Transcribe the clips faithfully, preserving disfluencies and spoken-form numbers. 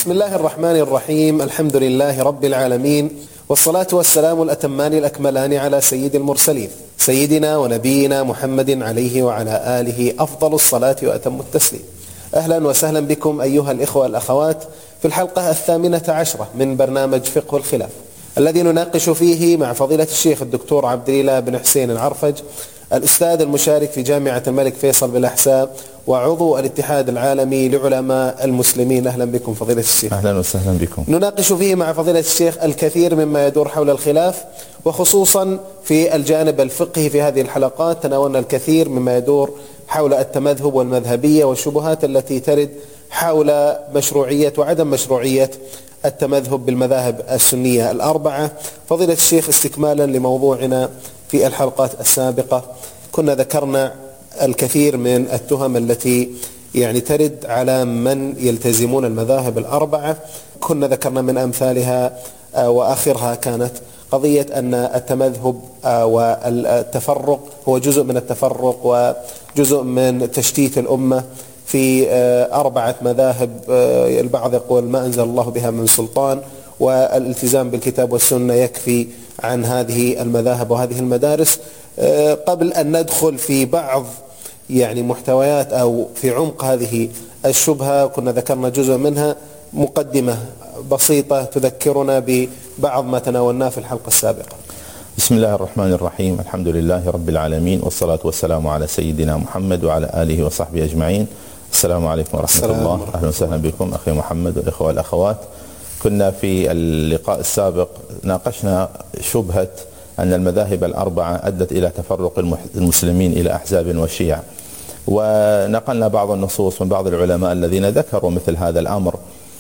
بسم الله الرحمن الرحيم. الحمد لله رب العالمين، والصلاة والسلام الأتمان الأكملان على سيد المرسلين سيدنا ونبينا محمد عليه وعلى آله أفضل الصلاة وأتم التسليم. أهلا وسهلا بكم أيها الإخوة والأخوات في الحلقة الثامنة عشرة من برنامج فقه الخلاف، الذي نناقش فيه مع فضيلة الشيخ الدكتور عبد الإله بن حسين العرفج، الأستاذ المشارك في جامعة الملك فيصل بالأحساء وعضو الاتحاد العالمي لعلماء المسلمين. أهلا بكم فضيلة الشيخ. أهلا وسهلا بكم. نناقش فيه مع فضيلة الشيخ الكثير مما يدور حول الخلاف، وخصوصا في الجانب الفقهي. في هذه الحلقات تناولنا الكثير مما يدور حول التمذهب والمذهبية والشبهات التي ترد حول مشروعية وعدم مشروعية التمذهب بالمذاهب السنية الأربعة. فضيلة الشيخ، استكمالا لموضوعنا في الحلقات السابقة، كنا ذكرنا الكثير من التهم التي يعني ترد على من يلتزمون المذاهب الأربعة. كنا ذكرنا من أمثالها وآخرها كانت قضية أن التمذهب والتفرق هو جزء من التفرق وجزء من تشتيت الأمة في أربعة مذاهب. البعض يقول ما أنزل الله بها من سلطان، والالتزام بالكتاب والسنة يكفي عن هذه المذاهب وهذه المدارس. قبل أن ندخل في بعض يعني محتويات أو في عمق هذه الشبهة، كنا ذكرنا جزء منها، مقدمة بسيطة تذكرنا ببعض ما تناولناه في الحلقة السابقة. بسم الله الرحمن الرحيم. الحمد لله رب العالمين، والصلاة والسلام على سيدنا محمد وعلى آله وصحبه أجمعين. السلام عليكم ورحمة الله. أهلا وسهلا بكم أخي محمد والإخوة والأخوات. كنا في اللقاء السابق ناقشنا شبهة أن المذاهب الأربعة أدت إلى تفرق المسلمين إلى أحزاب وشيع، ونقلنا بعض النصوص من بعض العلماء الذين ذكروا مثل هذا الأمر،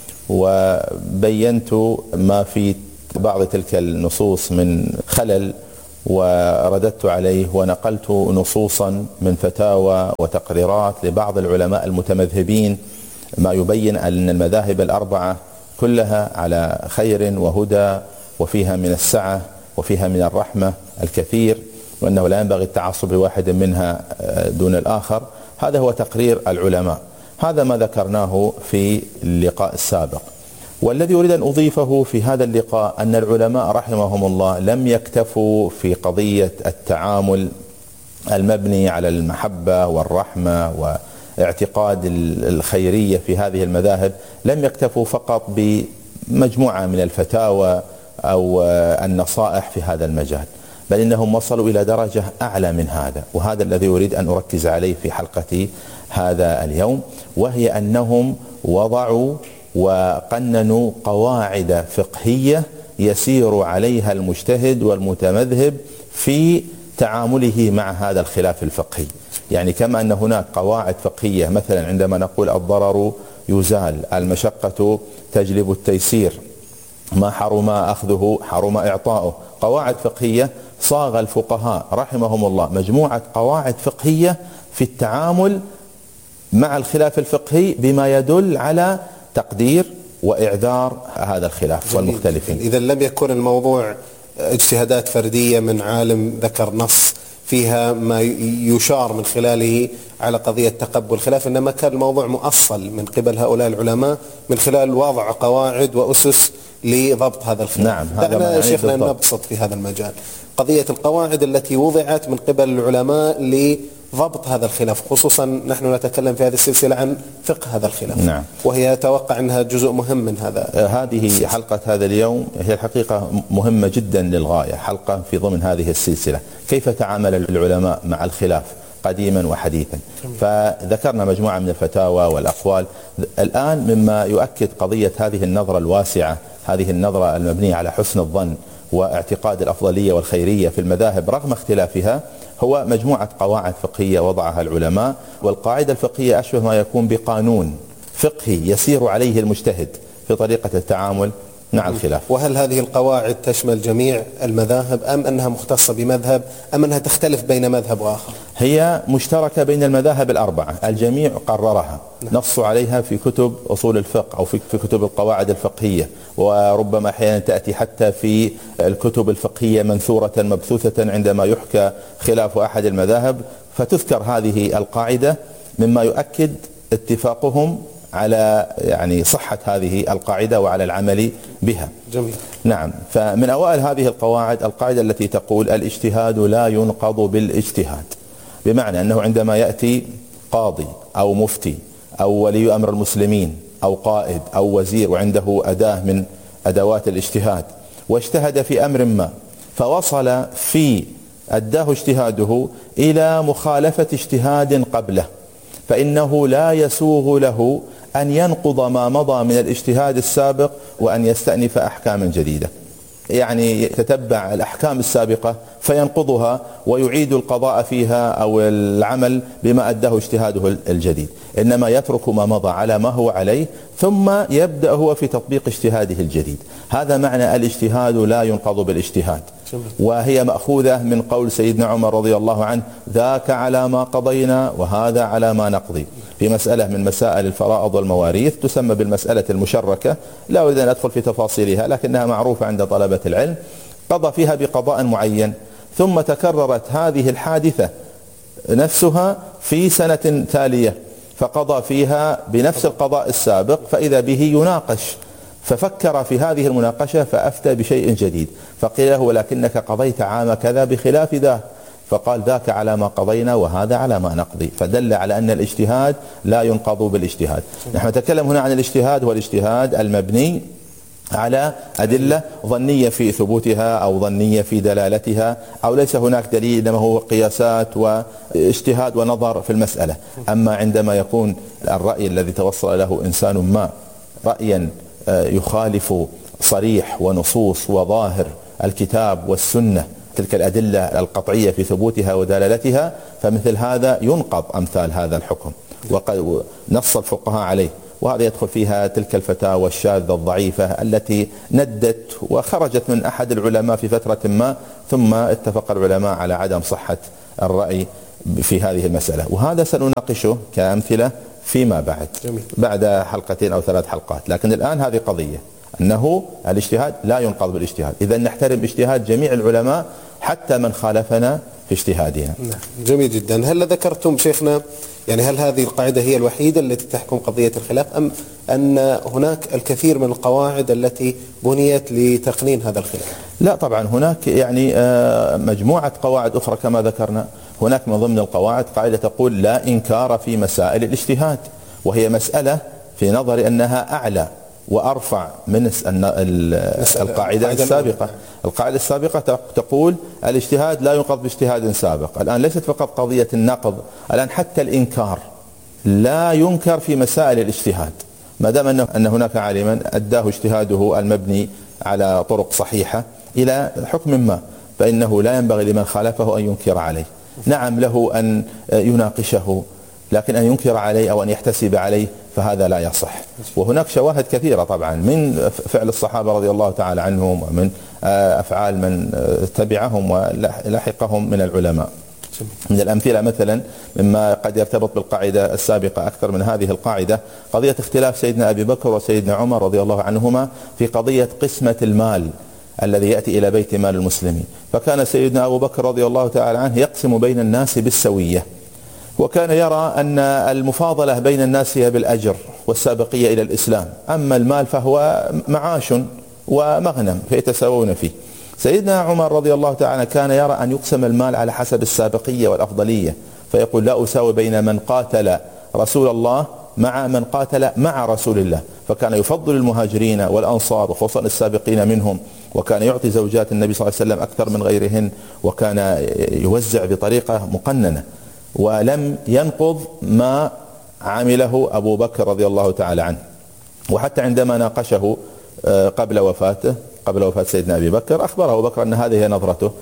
وبينت ما في بعض تلك النصوص من خلل ورددت عليه، ونقلت نصوصا من فتاوى وتقريرات لبعض العلماء المتمذهبين ما يبين أن المذاهب الأربعة كلها على خير وهدى، وفيها من السعة وفيها من الرحمة الكثير، وأنه لا ينبغي التعصب لواحد منها دون الآخر. هذا هو تقرير العلماء، هذا ما ذكرناه في اللقاء السابق. والذي أريد أن أضيفه في هذا اللقاء أن العلماء رحمهم الله لم يكتفوا في قضية التعامل المبني على المحبة والرحمة واعتقاد الخيرية في هذه المذاهب، لم يكتفوا فقط بمجموعة من الفتاوى أو النصائح في هذا المجال، بل إنهم وصلوا إلى درجة أعلى من هذا، وهذا الذي أريد أن أركز عليه في حلقتي هذا اليوم، وهي أنهم وضعوا وقننوا قواعد فقهية يسير عليها المجتهد والمتمذهب في تعامله مع هذا الخلاف الفقهي. يعني كما أن هناك قواعد فقهية، مثلا عندما نقول الضرر يزال، المشقة تجلب التيسير، ما حرم أخذه حرم إعطاؤه، قواعد فقهية صاغ الفقهاء رحمهم الله مجموعة قواعد فقهية في التعامل مع الخلاف الفقهي بما يدل على تقدير وإعذار هذا الخلاف والمختلفين. إذا لم يكن الموضوع اجتهادات فردية من عالم ذكر نص فيها ما يشار من خلاله على قضية تقبل الخلاف، إنما كان الموضوع مؤصل من قبل هؤلاء العلماء من خلال وضع قواعد وأسس لضبط هذا الخلاف. نعم، دعنا يا شيخنا نبسط في هذا المجال قضية القواعد التي وضعت من قبل العلماء لضبط هذا الخلاف، خصوصا نحن نتكلم في هذه السلسلة عن فقه هذا الخلاف. نعم. وهي أتوقع أنها جزء مهم من هذا. هذه السلسلة. حلقة هذا اليوم هي الحقيقة مهمة جدا للغاية، حلقة في ضمن هذه السلسلة كيف تعامل العلماء مع الخلاف قديما وحديثا. فذكرنا مجموعة من الفتاوى والأقوال. الآن مما يؤكد قضية هذه النظرة الواسعة، هذه النظرة المبنية على حسن الظن واعتقاد الأفضلية والخيرية في المذاهب رغم اختلافها، هو مجموعة قواعد فقهية وضعها العلماء. والقاعدة الفقهية أشبه ما يكون بقانون فقهي يسير عليه المجتهد في طريقة التعامل مع الخلاف. وهل هذه القواعد تشمل جميع المذاهب، أم أنها مختصة بمذهب، أم أنها تختلف بين مذهب وآخر؟ هي مشتركة بين المذاهب الأربعة، الجميع قررها. نعم. نصوا عليها في كتب أصول الفقه أو في كتب القواعد الفقهية، وربما أحيانا تأتي حتى في الكتب الفقهية منثورة مبثوثة عندما يحكى خلاف أحد المذاهب فتذكر هذه القاعدة، مما يؤكد اتفاقهم على يعني صحة هذه القاعدة وعلى العمل بها. جميل. نعم. فمن أوائل هذه القواعد القاعدة التي تقول الاجتهاد لا ينقض بالاجتهاد، بمعنى أنه عندما يأتي قاضي أو مفتي أو ولي أمر المسلمين أو قائد أو وزير وعنده أداة من أدوات الاجتهاد واجتهد في أمر ما فوصل في أداه اجتهاده إلى مخالفة اجتهاد قبله، فإنه لا يسوغ له أن ينقض ما مضى من الاجتهاد السابق وأن يستأنف أحكاما جديدة، يعني يتتبع الأحكام السابقة فينقضها ويعيد القضاء فيها أو العمل بما أداه اجتهاده الجديد، إنما يترك ما مضى على ما هو عليه ثم يبدأ هو في تطبيق اجتهاده الجديد. هذا معنى الاجتهاد لا ينقض بالاجتهاد، وهي مأخوذة من قول سيدنا عمر رضي الله عنه: ذاك على ما قضينا وهذا على ما نقضي، في مسألة من مسائل الفرائض والمواريث تسمى بالمسألة المشركة، لا أريد أن أدخل في تفاصيلها لكنها معروفة عند طلبة العلم. قضى فيها بقضاء معين ثم تكررت هذه الحادثة نفسها في سنة تالية فقضى فيها بنفس القضاء السابق، فإذا به يناقش، ففكر في هذه المناقشة فأفتى بشيء جديد، فقيل له: ولكنك قضيت عام كذا بخلاف ذاك، فقال: ذاك على ما قضينا وهذا على ما نقضي، فدل على أن الاجتهاد لا ينقض بالاجتهاد. نحن نتكلم هنا عن الاجتهاد، والاجتهاد المبني على أدلة ظنية في ثبوتها أو ظنية في دلالتها، أو ليس هناك دليل إنما هو قياسات واجتهاد ونظر في المسألة. أما عندما يكون الرأي الذي توصل له إنسان ما رأيا يخالف صريح ونصوص وظاهر الكتاب والسنة، تلك الأدلة القطعية في ثبوتها ودلالتها، فمثل هذا ينقض أمثال هذا الحكم، وقد نص الفقهاء عليه، وهذا يدخل فيها تلك الفتاوى الشاذة الضعيفة التي ندت وخرجت من أحد العلماء في فترة ما، ثم اتفق العلماء على عدم صحة الرأي في هذه المسألة، وهذا سنناقشه كأمثلة فيما بعد جميل. بعد حلقتين أو ثلاث حلقات، لكن الآن هذه قضية أنه الاجتهاد لا ينقض بالاجتهاد، إذا نحترم اجتهاد جميع العلماء حتى من خالفنا في اجتهادنا. جميل جدا. هل ذكرتم شيخنا يعني هل هذه القاعدة هي الوحيدة التي تحكم قضية الخلاف، أم أن هناك الكثير من القواعد التي بنيت لتقنين هذا الخلاف؟ لا طبعا، هناك يعني مجموعة قواعد أخرى كما ذكرنا. هناك من ضمن القواعد قاعدة تقول: لا إنكار في مسائل الاجتهاد، وهي مسألة في نظري أنها أعلى وأرفع من القاعدة السابقة. القاعدة السابقة تقول الاجتهاد لا ينقض باجتهاد سابق، الآن ليست فقط قضية النقض، الآن حتى الإنكار لا ينكر في مسائل الاجتهاد، ما دام أن هناك عالما أداه اجتهاده المبني على طرق صحيحة إلى حكم ما، فإنه لا ينبغي لمن خالفه أن ينكر عليه. نعم، له أن يناقشه، لكن أن ينكر عليه أو أن يحتسب عليه فهذا لا يصح. وهناك شواهد كثيرة طبعا من فعل الصحابة رضي الله تعالى عنهم ومن أفعال من تبعهم ولحقهم من العلماء. من الأمثلة مثلا مما قد يرتبط بالقاعدة السابقة أكثر من هذه القاعدة قضية اختلاف سيدنا أبي بكر وسيدنا عمر رضي الله عنهما في قضية قسمة المال الذي يأتي إلى بيت مال المسلمين. فكان سيدنا أبو بكر رضي الله تعالى عنه يقسم بين الناس بالسوية، وكان يرى أن المفاضلة بين الناس هي بالأجر والسابقية إلى الإسلام، أما المال فهو معاش ومغنم فيتساوون فيه. سيدنا عمر رضي الله تعالى كان يرى أن يقسم المال على حسب السابقية والأفضلية، فيقول: لا أساوي بين من قاتل رسول الله مع من قاتل مع رسول الله، فكان يفضل المهاجرين والأنصار وخصوصا السابقين منهم، وكان يعطي زوجات النبي صلى الله عليه وسلم أكثر من غيرهن، وكان يوزع بطريقة مقننة، ولم ينقض ما عمله أبو بكر رضي الله تعالى عنه. وحتى عندما ناقشه قبل وفاته قبل وفاة سيدنا أبي بكر أخبره أبو بكر أن هذه هي نظرته،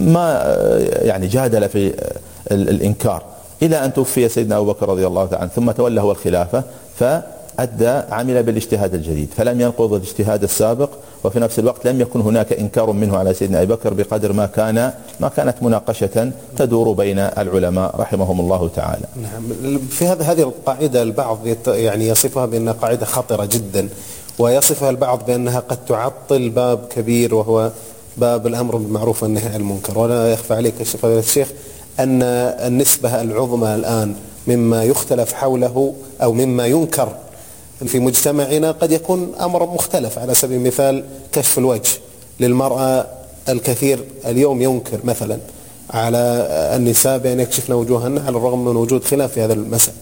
ما يعني جادل في الإنكار، إلى أن توفي سيدنا أبو بكر رضي الله تعالى عنه، ثم تولى هو الخلافة فأدى عمل بالاجتهاد الجديد، فلم ينقض الاجتهاد السابق، وفي نفس الوقت لم يكن هناك إنكار منه على سيدنا أبي بكر بقدر ما كان ما كانت مناقشة تدور بين العلماء رحمهم الله تعالى. نعم. في هذا هذه القاعدة البعض يعني يصفها بأنها قاعدة خطرة جدا، ويصفها البعض بأنها قد تعطل باب كبير وهو باب الأمر بالمعروف والنهي عن المنكر. ولا يخفى عليك فضيلة الشيخ أن النسبة العظمى الآن مما يختلف حوله أو مما ينكر في مجتمعنا قد يكون أمر مختلف. على سبيل المثال كشف الوجه للمرأة، الكثير اليوم ينكر مثلا على النساء بأن يكشفن وجوههن على الرغم من وجود خلاف في هذا المسألة.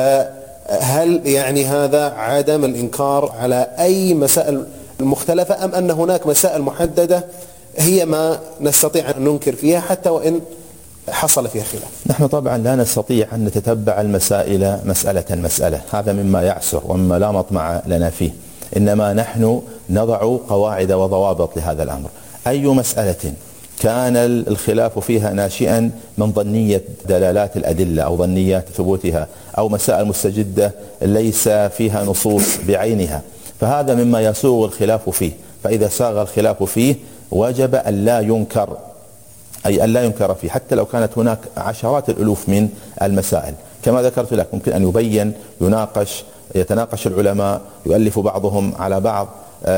فهل يعني هذا عدم الإنكار على أي مسائل مختلفة، أم أن هناك مسائل محددة هي ما نستطيع أن ننكر فيها حتى وإن حصل فيها خلاف؟ نحن طبعا لا نستطيع أن نتتبع المسائل مسألة مسألة، هذا مما يعسر ومما لا مطمع لنا فيه، إنما نحن نضع قواعد وضوابط لهذا الأمر. أي مسألة كان الخلاف فيها ناشئا من ظنية دلالات الأدلة أو ظنيات ثبوتها أو مسائل مستجدة ليس فيها نصوص بعينها، فهذا مما يسوغ الخلاف فيه. فإذا ساغ الخلاف فيه وجب أن لا ينكر، أي أن لا ينكر فيه حتى لو كانت هناك عشرات الألوف من المسائل. كما ذكرت لك ممكن أن يبين، يناقش، يتناقش العلماء، يؤلف بعضهم على بعض،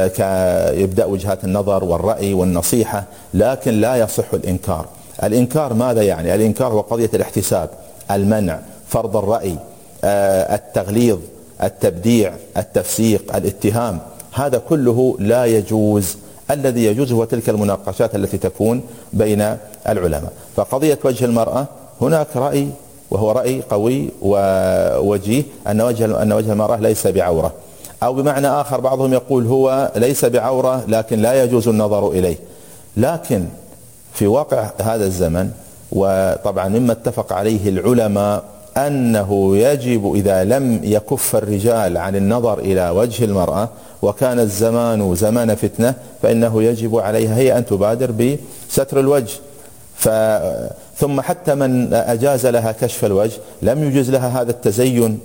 يبدأ وجهات النظر والرأي والنصيحة، لكن لا يصح الإنكار. الإنكار ماذا يعني؟ الإنكار هو قضية الاحتساب، المنع، فرض الرأي، التغليظ، التبديع، التفسيق، الاتهام، هذا كله لا يجوز. الذي يجوز هو تلك المناقشات التي تكون بين العلماء. فقضية وجه المرأة هناك رأي وهو رأي قوي ووجيه أن وجه أن وجه المرأة ليس بعورة، أو بمعنى آخر بعضهم يقول هو ليس بعورة لكن لا يجوز النظر إليه. لكن في واقع هذا الزمن، وطبعا مما اتفق عليه العلماء أنه يجب إذا لم يكف الرجال عن النظر إلى وجه المرأة وكان الزمان زمان فتنة، فإنه يجب عليها هي أن تبادر بستر الوجه. ف... ثم حتى من أجاز لها كشف الوجه لم يجوز لها هذا التزين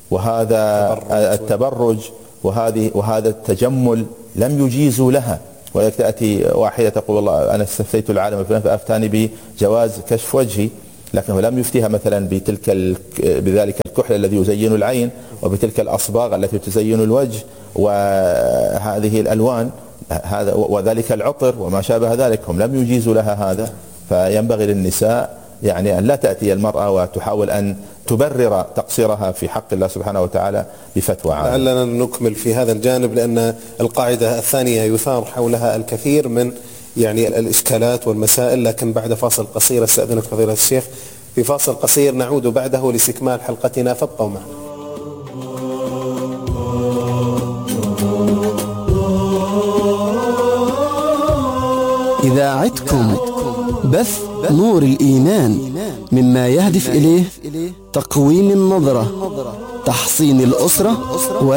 وهذا التبرج وهذه وهذا التجمل، لم يجيزوا لها. ولكن تأتي واحدة تقول والله أنا استفتيت العالم فأفتاني بجواز كشف وجهي، لكنه لم يفتيها مثلا بتلك بذلك الكحل الذي يزين العين وبتلك الأصباغ التي تزين الوجه وهذه الألوان هذا وذلك العطر وما شابه ذلك، هم لم يجيزوا لها هذا. فينبغي للنساء يعني أن لا تأتي المرأة وتحاول أن تبرر تقصيرها في حق الله سبحانه وتعالى بفتوى عامة. لعلنا نكمل في هذا الجانب، لأن القاعدة الثانية يثار حولها الكثير من يعني الإشكالات والمسائل، لكن بعد فاصل قصير استأذنك فضيلة الشيخ في فاصل قصير نعود بعده لاستكمال حلقتنا، فابقوا معنا. إذاعتكم بث نور الإيمان مما يهدف إليه تقويم النظرة، تحصين الأسرة